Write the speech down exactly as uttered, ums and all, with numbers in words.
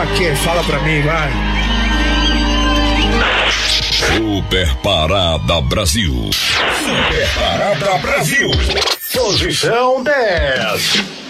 quê? Fala pra mim, vai. Super Parada Brasil. Super Parada Brasil. Posição dez.